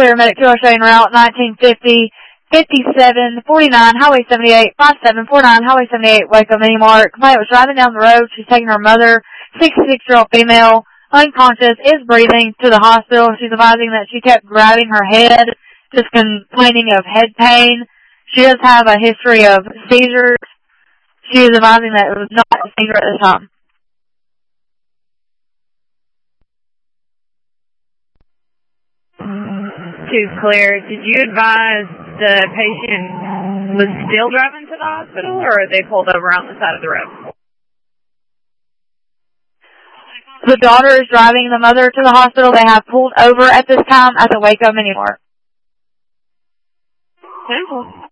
clear, medic 2 showing route 1950, 5749, Highway 78, 5749, Highway 78, Waco Mini Mart. Complainant was driving down the road. She's taking her mother, 66-year-old female, unconscious, is breathing, to the hospital. She's advising that she kept grabbing her head, just complaining of head pain. She does have a history of seizures. She is advising that it was not a seizure at the time. Two's clear. Did you advise the patient was still driving to the hospital, or they pulled over on the side of the road? The daughter is driving the mother to the hospital. They have pulled over at this time at the Waco Mini Mart. Okay.